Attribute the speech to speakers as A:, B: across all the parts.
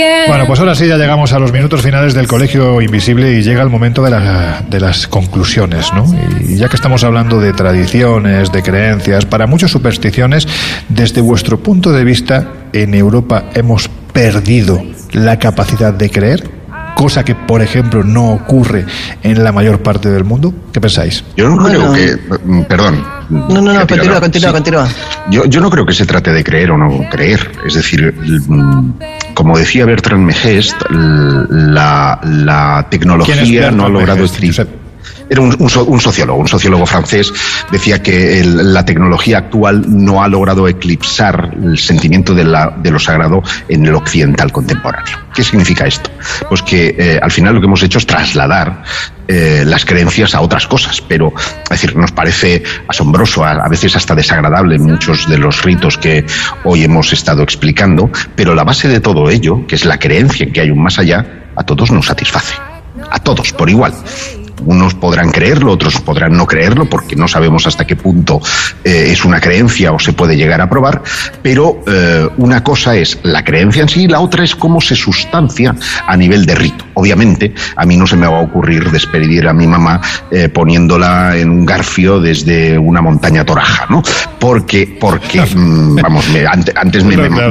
A: Bueno, pues ahora sí ya llegamos a los minutos finales del Colegio Invisible y llega el momento de las conclusiones, ¿no? Y ya que estamos hablando de tradiciones, de creencias, para muchas supersticiones, desde vuestro punto de vista, en Europa hemos perdido la capacidad de creer, cosa que, por ejemplo, no ocurre en la mayor parte del mundo. ¿Qué pensáis?
B: Yo no creo que... Perdón.
C: No, continúa.
B: Yo no creo que se trate de creer o no creer. Es decir, como decía Bertrand Megest, la tecnología no ha logrado... Era un sociólogo francés, decía que la tecnología actual no ha logrado eclipsar el sentimiento de lo sagrado en el occidental contemporáneo. ¿Qué significa esto? Pues que al final lo que hemos hecho es trasladar las creencias a otras cosas, pero es decir, nos parece asombroso, a veces hasta desagradable muchos de los ritos que hoy hemos estado explicando, pero la base de todo ello, que es la creencia en que hay un más allá, a todos nos satisface, a todos por igual. Unos podrán creerlo, otros podrán no creerlo, porque no sabemos hasta qué punto es una creencia o se puede llegar a probar, pero una cosa es la creencia en sí y la otra es cómo se sustancia a nivel de rito. Obviamente, a mí no se me va a ocurrir despedir a mi mamá poniéndola en un garfio desde una montaña toraja, ¿no? Porque vamos, antes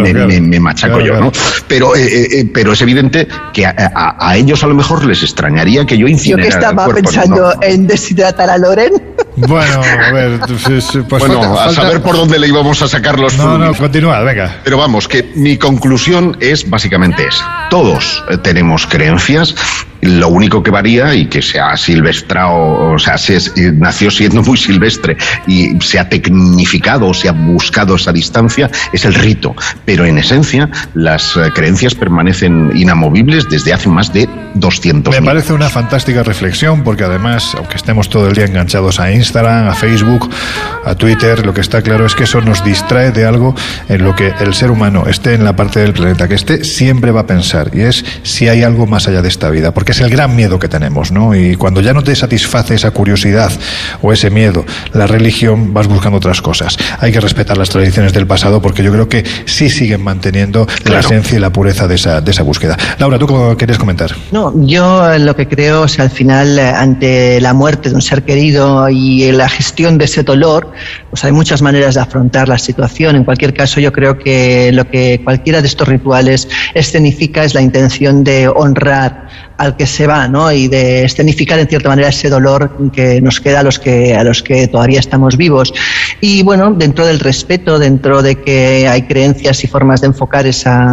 B: me machaco yo, ¿no? Pero es evidente que a ellos a lo mejor les extrañaría que yo incinerara el cuerpo.
C: Pensando en deshidratar a Loren.
A: Bueno, a ver, pues
B: a saber por dónde le íbamos a sacar los fluidos.
A: No, continúa, venga.
B: Pero vamos, que mi conclusión es básicamente esa. Todos tenemos creencias. Lo único que varía y que se ha silvestrado, o sea, nació siendo muy silvestre y se ha tecnificado o se ha buscado esa distancia, es el rito. Pero en esencia, las creencias permanecen inamovibles desde hace más de 200 años.
A: Me parece una fantástica reflexión, porque además, aunque estemos todo el día enganchados a Instagram, a Facebook, a Twitter, lo que está claro es que eso nos distrae de algo en lo que el ser humano esté en la parte del planeta que esté, siempre va a pensar, y es si hay algo más allá de esta vida, porque es el gran miedo que tenemos, ¿no? Y cuando ya no te satisface esa curiosidad o ese miedo, la religión, vas buscando otras cosas. Hay que respetar las tradiciones del pasado, porque yo creo que sí siguen manteniendo la esencia y la pureza de esa búsqueda. Laura, ¿tú cómo querías comentar?
C: No, yo lo que creo es que al final, ante la muerte de un ser querido y la gestión de ese dolor, pues hay muchas maneras de afrontar la situación. En cualquier caso, yo creo que lo que cualquiera de estos rituales escenifica es la intención de honrar al que se va, ¿no? Y de escenificar en cierta manera ese dolor que nos queda a los que todavía estamos vivos. Y bueno, dentro del respeto, dentro de que hay creencias y formas de enfocar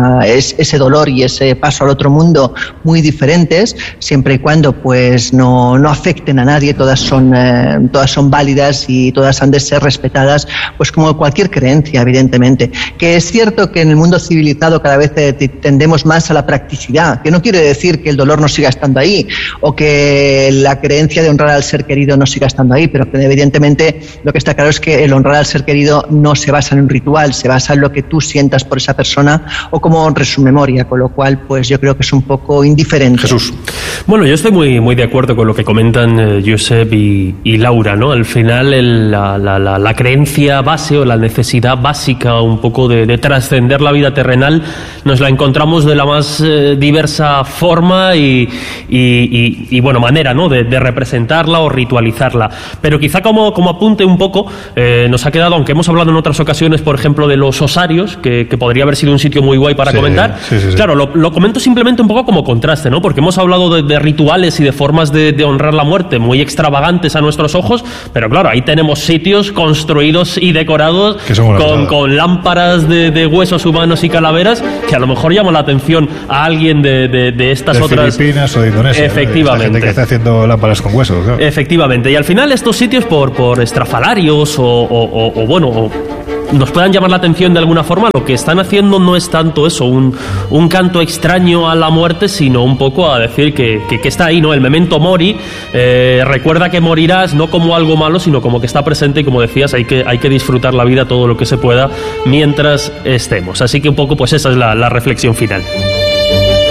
C: ese dolor y ese paso al otro mundo muy diferentes, siempre y cuando pues no afecten a nadie, todas son válidas y todas han de ser respetadas, pues como cualquier creencia, evidentemente. Que es cierto que en el mundo civilizado cada vez tendemos más a la practicidad, que no quiere decir que el dolor no siga estando ahí o que la creencia de honrar al ser querido no siga estando ahí, pero que evidentemente lo que está claro es que el honrar al ser querido no se basa en un ritual, se basa en lo que tú sientas por esa persona o cómo honres su memoria, con lo cual pues yo creo que es un poco indiferente.
A: Jesús.
D: Bueno, yo estoy muy de acuerdo con lo que comentan Josep y Laura, ¿no? Al final la creencia base o la necesidad básica un poco de trascender la vida terrenal nos la encontramos de la más diversa forma y bueno, manera, ¿no? de representarla o ritualizarla. Pero quizá como apunte un poco, nos ha quedado, aunque hemos hablado en otras ocasiones, por ejemplo, de los osarios, que podría haber sido un sitio muy guay para comentar. Sí. Claro, lo comento simplemente un poco como contraste, ¿no? Porque hemos hablado de rituales y de formas de honrar la muerte muy extravagantes a nuestros ojos, pero claro, ahí tenemos sitios construidos y decorados con lámparas de huesos humanos y calaveras que a lo mejor llaman la atención a alguien de estas otras...
A: Filipinas o de Indonesia.
D: Efectivamente.
A: Gente que está haciendo lámparas con huesos. Claro.
D: Efectivamente. Y al final estos sitios por estrafalarios o bueno, nos puedan llamar la atención de alguna forma, lo que están haciendo no es tanto eso, un canto extraño a la muerte, sino un poco a decir que está ahí, ¿no? El memento mori, recuerda que morirás no como algo malo, sino como que está presente y como decías, hay que disfrutar la vida todo lo que se pueda mientras estemos. Así que un poco pues esa es la reflexión final.